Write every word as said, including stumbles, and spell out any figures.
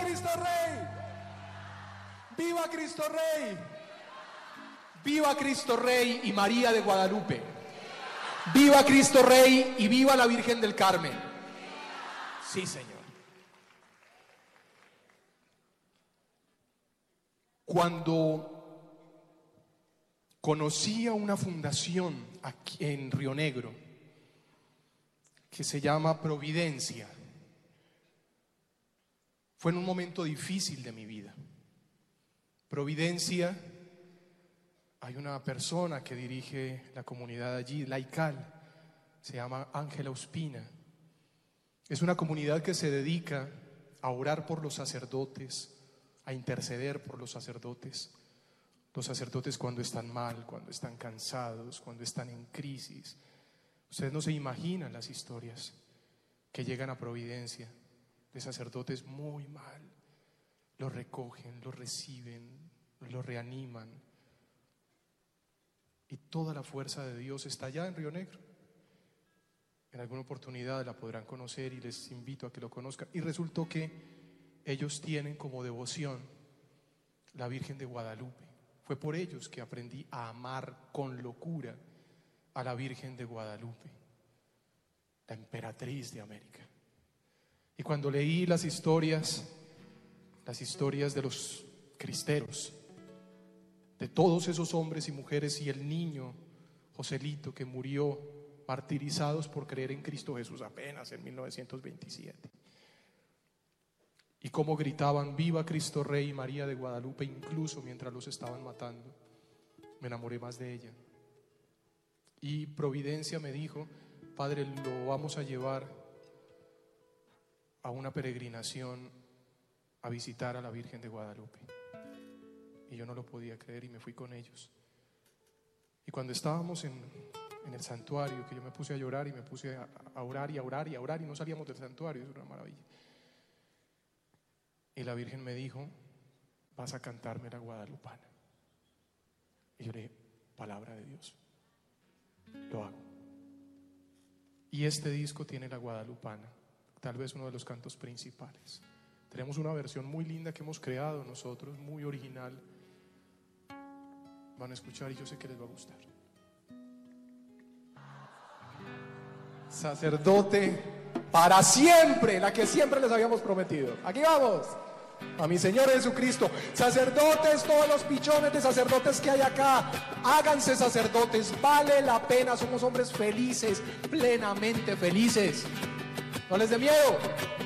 Cristo Rey! ¡Viva Cristo Rey! ¡Viva Cristo Rey y María de Guadalupe! ¡Viva Cristo Rey y viva la Virgen del Carmen! Sí, Señor. Cuando conocí a una fundación aquí en Río Negro que se llama Providencia, fue en un momento difícil de mi vida. Providencia, hay una persona que dirige la comunidad allí, laical, se llama Ángela Ospina. Es una comunidad que se dedica a orar por los sacerdotes, a interceder por los sacerdotes. Los sacerdotes cuando están mal, cuando están cansados, cuando están en crisis. Ustedes no se imaginan las historias que llegan a Providencia de sacerdotes muy mal. Los recogen, los reciben, los reaniman. Y toda la fuerza de Dios está allá en Río Negro. En alguna oportunidad la podrán conocer y les invito a que lo conozcan. Y resultó que ellos tienen como devoción la Virgen de Guadalupe. Fue por ellos que aprendí a amar con locura a la Virgen de Guadalupe, la emperatriz de América. Y cuando leí las historias, las historias de los cristeros, de todos esos hombres y mujeres y el niño Joselito que murió martirizados por creer en Cristo Jesús apenas en mil novecientos veintisiete. Y cómo gritaban viva Cristo Rey y María de Guadalupe, incluso mientras los estaban matando. Me enamoré más de ella. Y Providencia me dijo: Padre, lo vamos a llevar a una peregrinación a visitar a la Virgen de Guadalupe. Y yo no lo podía creer y me fui con ellos. Y cuando estábamos en, en el santuario, que yo me puse a llorar y me puse a, a orar y a orar y a orar y no salíamos del santuario, es una maravilla. Y la Virgen me dijo: vas a cantarme la guadalupana. Y yo le dije: palabra de Dios, lo hago. Y este disco tiene la guadalupana, tal vez uno de los cantos principales. Tenemos una versión muy linda que hemos creado nosotros, muy original. Van a escuchar y yo sé que les va a gustar. Sacerdote para siempre, la que siempre les habíamos prometido. Aquí vamos. A mi Señor Jesucristo. Sacerdotes, todos los pichones de sacerdotes que hay acá, háganse sacerdotes, vale la pena. Somos hombres felices, plenamente felices. No les dé miedo.